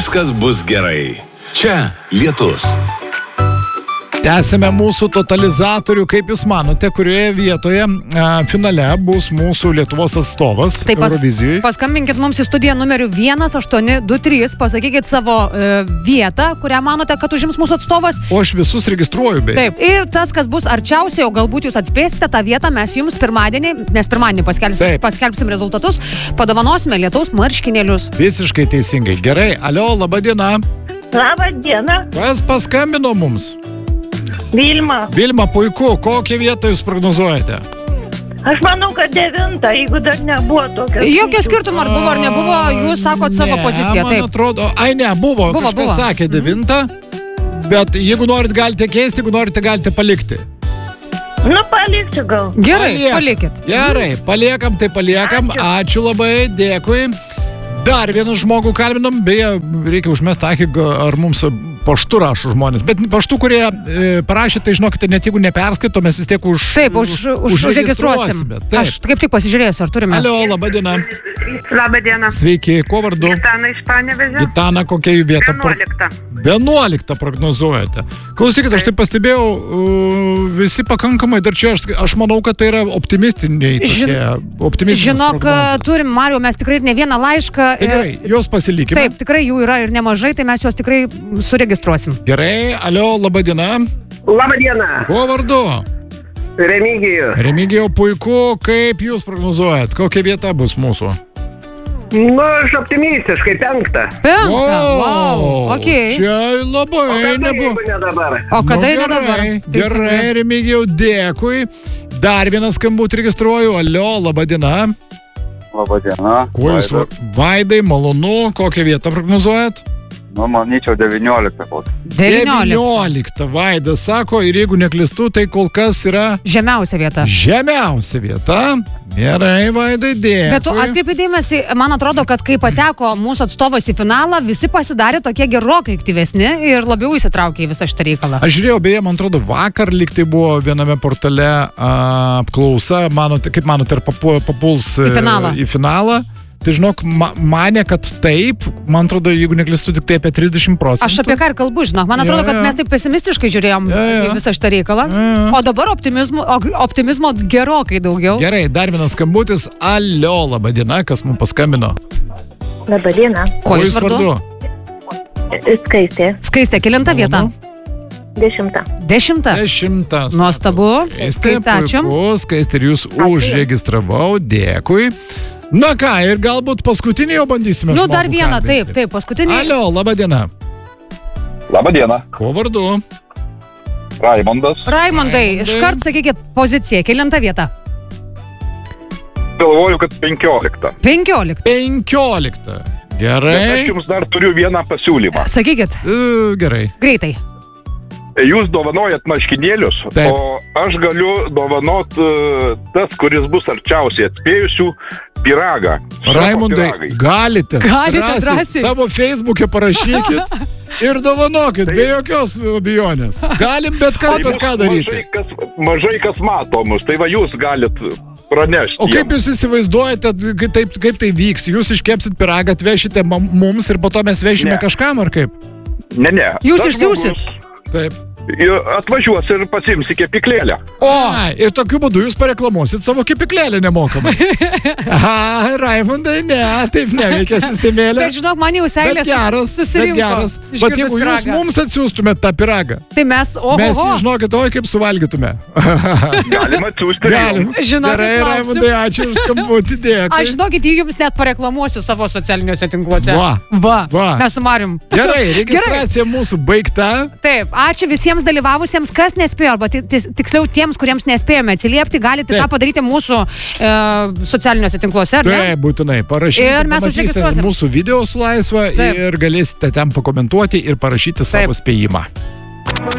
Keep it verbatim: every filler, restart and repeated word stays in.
viskas bus gerai. Čia Lietus. Tęsime mūsų totalizatorių. Kaip jūs manote, kurioje vietoje a, finale bus mūsų Lietuvos atstovas tai pas, Eurovizijoje? Paskambinkit mums į studiją numeriu vienas aštuoni du trys, pasakykit savo e, vietą, kurią manote, kad užims mūsų atstovas. O aš visus registruoju, beje. Taip, ir tas, kas bus arčiausiai, o galbūt jūs atspėsite tą vietą, mes jums pirmadienį, nes pirmadienį paskelbsim, paskelbsim rezultatus, padovanosime lietaus marškinėlius. Visiškai teisingai. Gerai, alio, laba diena. Labą dieną. Kas paskambino mums? Vilma. Vilma, puiku. Kokią vietą jūs prognozuojate? Aš manau, kad devintą, jeigu dar nebuvo tokio. Jokio skirtumo, ar buvo ar nebuvo, jūs sakot savo ne, poziciją. Man taip. atrodo, ai ne, buvo, buvo kažkas buvo. sakė devintą, bet jeigu norit, galite keisti, jeigu norite, galite palikti. Nu, paliksiu gal. Gerai, Paliekam. palikit. Gerai, paliekam, tai paliekam. Ačiū, Ačiū labai, dėkui. Dar vieną žmogų kalbinam, beje, reikia užmesti akį, ar mums paštu rašo žmonės. Bet paštu, kurie e, parašė, tai žinokite, net jeigu neperskaito, mes vis tiek už... Taip, už, už, užregistruosim. Aš kaip tik pasižiūrėsiu, ar turime. Alio, laba diena. Labą dieną. Sveiki, kuo vardu? Gitana iš Panevėžio. Gitana, kokia jų vieta? vienuolikta. vienuoliktą prognozuojate. Klausykit, aš tai pastebėjau, uh, visi pakankamai, dar čia aš, aš manau, kad tai yra optimistiniai tokie, optimistinės Žinok, prognozės. turim, Mariau, mes tikrai ne vieną laišką. Tai gerai, jos pasilikime. Taip, tikrai jų yra ir nemažai, tai mes juos tikrai suregistruosim. Gerai, alio, laba diena. Labą dieną. Kuo vardu? Remigijų. Remigijau, puiku, kaip jūs prognozuojat? Kokia vieta bus mūsų? Nu, aš optimistiškai penktą. Penktą, wow, okei. Čia labai O kada, nebuvo. jeigu ne dabar? O kada Nu, ne dabar? gerai, Teisingai. Gerai, Remigijau, dėkui. Dar vieną skambutį registruoju. Alio, laba diena. Labą dieną. Kuo jūs? Vaidai, malonu. Kokią vietą prognozuojat? Nu, manyčiau, devynioliktą kokį. devyniolika. devynioliktą Vaidas sako, ir jeigu neklystu, tai kol kas yra Žemiausia vieta. žemiausia vieta. Gerai, Vaidai, dėkui. Bet tu atkreipi dėmesį, man atrodo, kad kai pateko mūsų atstovas į finalą, visi pasidarė tokie gerokai aktyvesni ir labiau įsitraukė į visą šitą reikalą. Aš žiūrėjau, beje, man atrodo, vakar lyg tai buvo viename portale a, apklausa, manote, kaip manote, ar papu, papuls Į finalą. į finalą. Tai žinok, ma, mane, kad taip, man atrodo, jeigu neklystu, tik tai apie trisdešimt procentų. Aš apie ką ir kalbu, žinok. Man atrodo, Jo, kad jo. mes taip pesimistiškai žiūrėjom Jo, jo. į visą šitą reikalą. Jo, jo. O dabar optimizmo, optimizmo gerokai daugiau. Gerai, dar vienas skambutis. Alio, laba diena, kas mums paskambino? Labą dieną. Ko jūs vardu? Skaistė. Skaistė, kelinta vieta? Dešimtą. Dešimta. Dešimtas. Nuostabu. Skaistė, Skaistė, ačiū. puiku, Skaistė, ir jūs užregistravau, dėkui. Na ką, ir galbūt paskutinį jau bandysime. Nu, žmogų dar vieną, kalbinti. taip, taip, paskutinį. Alio, laba diena. Labą dieną. Kuo vardu? Raimondas. Raimondai, Raimondai. iškart sakykit poziciją, kelinta vieta? Galvoju, kad penkioliktą. Penkiolikta. Penkiolikta. Bet Gerai. aš jums dar turiu vieną pasiūlymą. Sakykit, Uh, gerai. greitai. Jūs dovanojat marškinėlius, Taip. o aš galiu dovanot uh, tas, kuris bus arčiausiai atspėjusių, pyragą. Šrapo Raimondai, pyragai. galite, Galite drąsiai. savo Facebook'e parašykit ir dovanokit, be jokios abejonės. Galim bet ką, Tai bet mus ką daryti. Mažai kas, mažai kas mato mus, tai va jūs galit pranešti. O kaip jiem. jūs įsivaizduojate, kaip, taip- kaip tai vyks? Jūs iškepsit pyragą, atvešite mam- mums ir po to mes vešime Ne. kažkam, ar kaip? Ne, ne. Jūs Tas išsiųsit? žmogus Taip. Atvažiuos ir pasiims į kepiklėlę. O, ir tokiu būdu jūs pareklamuosit savo kepyklėlę nemokamai. Aha, Raimondai, ne, taip neveikia sistemėlė. Bet žinok, man jau Bet seilės geras, bet susirinko. geras. Bet išgirdus jeigu jūs pyragą. mums atsiųstumėt tą pyragą, Tai mes, oho, mes jį, žinokit, oi kaip suvalgytume. Galima atsiųsti. Galim. Žinokit, Gerai, lauksim. Raimondai, ačiū už skambutį, dėkui. Aš žinokit, jį jums net pareklamuosiu savo socialiniuose tinkluose. Va. Va. Va. Mes su Marium. Gerai, registracija mūsų baigta. Taip, ačiū visiems dalyvavusiems, kas nespėjo, arba ti- tis- tiksliau tiems, kuriems nespėjome atsiliepti, galite Taip. tą padaryti mūsų e, socialiniuose tinkluose, ar ne? Taip, būtinai. Parašykite, Ir mes pamatysite užregistruosim. mūsų video su laisva Taip. ir galėsite ten pakomentuoti ir parašyti savo Taip. spėjimą.